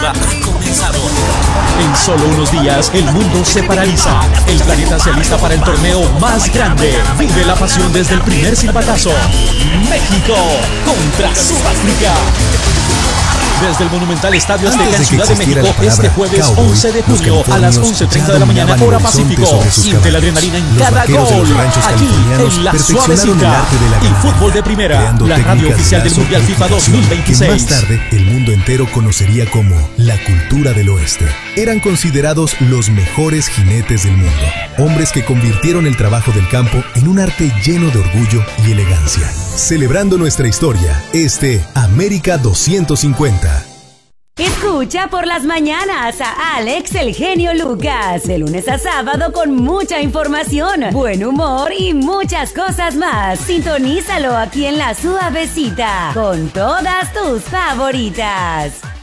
deportiva ha comenzado. En solo unos días, el mundo se paraliza. El planeta se alista para el torneo más grande. Vive la pasión desde el primer silbatazo. México contra Sudáfrica. Desde el Monumental Estadio Azteca en Ciudad de México, este jueves 11 de junio a las 11:30 de la mañana, hora Pacífico. Siente la adrenalina en cada gol. Aquí, en La Suavecita. Y Fútbol de Primera, la radio oficial del Mundial FIFA 2026. Que más tarde, el mundo entero conocería como la cultura del oeste. Eran considerados los mejores jinetes del mundo. Hombres que convirtieron el trabajo del campo en un arte lleno de orgullo y elegancia. Celebrando nuestra historia, América 250. Escucha por las mañanas a Alex el Genio Lucas, de lunes a sábado con mucha información, buen humor y muchas cosas más. Sintonízalo aquí en La Suavecita, con todas tus favoritas.